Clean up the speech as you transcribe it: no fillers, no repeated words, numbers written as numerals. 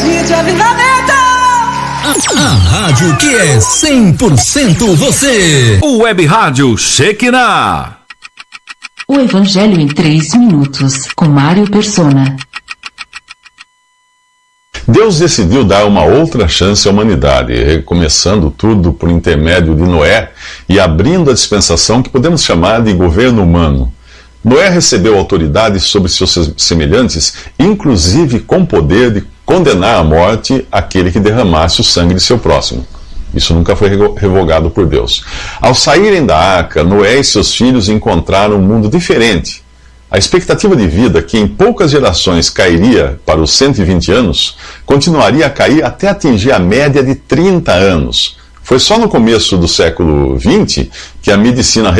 dia de avivamento. A rádio que é 100% você. O Web Rádio Shekinah. O Evangelho em 3 minutos, com Mário Persona. Deus decidiu dar uma outra chance à humanidade, recomeçando tudo por intermédio de Noé e abrindo a dispensação que podemos chamar de governo humano. Noé recebeu autoridade sobre seus semelhantes, inclusive com poder de condenar à morte aquele que derramasse o sangue de seu próximo. Isso nunca foi revogado por Deus. Ao saírem da arca, Noé e seus filhos encontraram um mundo diferente. A expectativa de vida, que em poucas gerações cairia para os 120 anos, continuaria a cair até atingir a média de 30 anos. Foi só no começo do século XX que a medicina